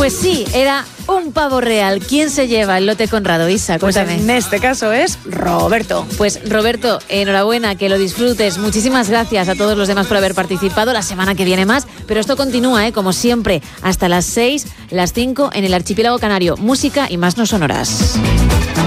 Pues sí, era un pavo real. ¿Quién se lleva el lote Conrado, Isa? Pues Cuéntame. en este caso es Roberto. Pues Roberto, enhorabuena, que lo disfrutes. Muchísimas gracias a todos los demás por haber participado. La semana que viene más, pero esto continúa, como siempre, hasta las 6, las 5 en el Archipiélago Canario. Música y más no sonoras.